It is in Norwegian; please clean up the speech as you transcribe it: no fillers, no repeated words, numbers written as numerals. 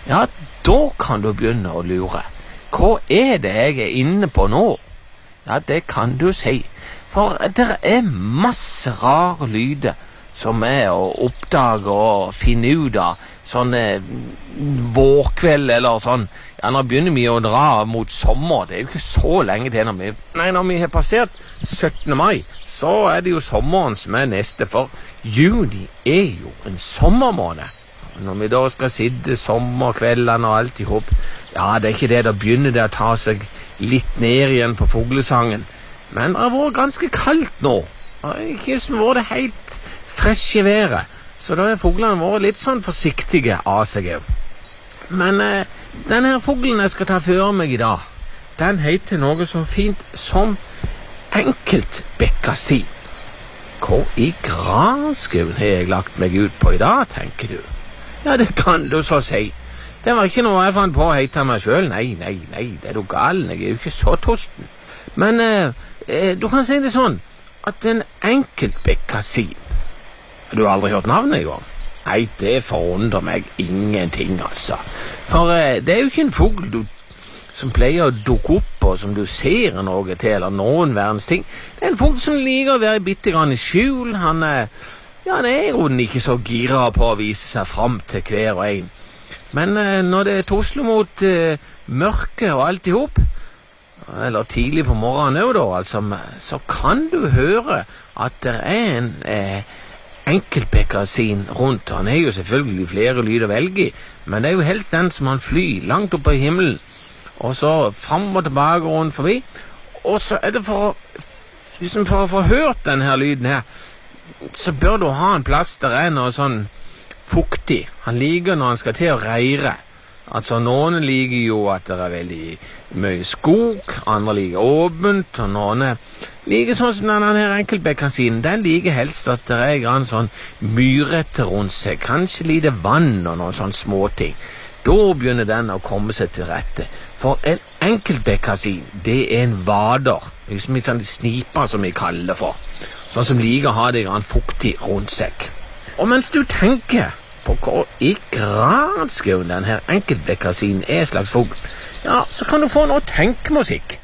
ja, da kan du begynne å lure. Hva er det jeg er inne på nå? Ja, det kan du si. For det er masse rare lyder som er å oppdage og finne ut av sånne vårkveld eller sånn. Ja, nå begynner vi å dra mot sommer. Det er jo ikke så lenge til når vi har passert 17. mai, så er det jo sommeren som er neste, for juni er jo en sommermåned. Når vi da skal sitte sommerkveldene og alt i hop, ja, det er ikke det, da begynner det å ta seg litt ned igjen på fuglesangen. Men det har vært ganske kaldt nå. Det har ikke vært helt fresh i været, så da har fuglene vært litt sånn forsiktige av seg. Men denne fuglen jeg skal ta for meg i dag, den heter noe så fint som enkeltbekkasin. Hva i granskauen har jeg lagt meg ut på i dag, tenker du? Ja, det kan du så si. Det var ikke noe jeg fant på å hete meg selv. Nei, det er du galen, jeg er jo ikke så tosten. Men du kan si det sånn, at en enkeltbekkasin, har du aldri hørt navnet i gang? Nei, det forundrer meg ingenting, altså. For det er jo ikke en fugl som pleier å dukke opp, og som du ser noe til, eller noen verdens ting. Det er en fugl som liker å være bitte grann i skjul. Han er jo ikke så gira på å vise seg fram til hver og en. Men når det tosler mot mørke og alt i hop, eller tidlig på morgenen da, altså, så kan du høre at det er en enkeltbekkasin rundt. Han er jo selvfølgelig flere lyder å velge i, men det er jo helst den som han flyr langt oppe i himmelen, og så fram og tilbake rundt forbi. Og så er det for å få hørt denne lyden her, så bør du ha en plass der er noe sånn fuktig. Han liker når han skal til å reire. Altså, noen liker jo at det er veldig mye skog, andre liker åpent, og noen liker sånn som denne her enkeltbekkasinen. Den liker helst at det er grann sånn myrete rundt seg, kanskje lite vann og noen sånne småting. Da begynner den å komme seg til rette. For en enkeltbekkasin, det er en vader, liksom litt sånn sniper som vi kaller det for. Sånn som liker å ha det grann fuktig rundt seg. Og mens du tenker på hva i granskauen den her enkeltbekkasinen er slags fugl, ja, så kan du få noe tenkemusikk.